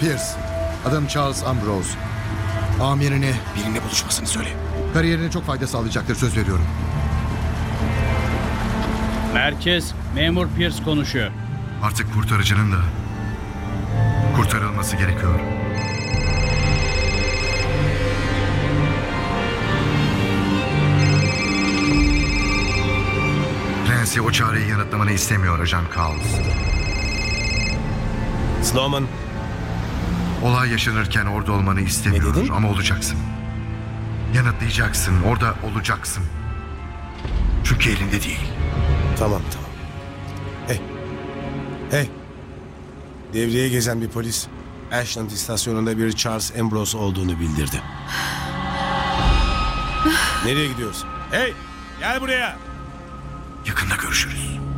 Pierce. Adım Charles Ambrose. Amirine Benimle buluşmasını söyle. kariyerine çok fayda sağlayacaktır, söz veriyorum. Merkez, Memur Pierce konuşuyor. Artık kurtarıcının da kurtarılması gerekiyor. Clancy o çağrıyı yanıtlamanı istemiyor Ajan Cowles. Snowman, Olay yaşanırken orada olmanı istemiyor Ne dedin? ama olacaksın. Yanıtlayacaksın, orada olacaksın. Çünkü elinde değil. tamam. Hey. Devreye gezen bir polis Ashland istasyonunda bir Charles Ambrose olduğunu bildirdi. Nereye gidiyorsun? Hey, gel buraya. Yakında görüşürüz.